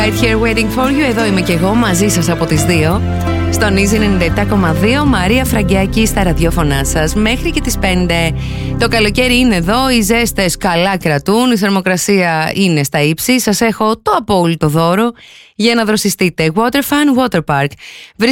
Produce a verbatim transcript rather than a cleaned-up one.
Right here waiting for you. Εδώ είμαι και εγώ μαζί σας από τις δύο. Στον Easy ενενήντα επτά κόμμα δύο, Μαρία Φραγκιάκη στα ραδιόφωνά σας. Μέχρι και τις πέντε. Το καλοκαίρι είναι εδώ, οι ζέστες καλά κρατούν, η θερμοκρασία είναι στα ύψη. Σας έχω το απόλυτο δώρο για να δροσιστείτε. Water Fun Water Park.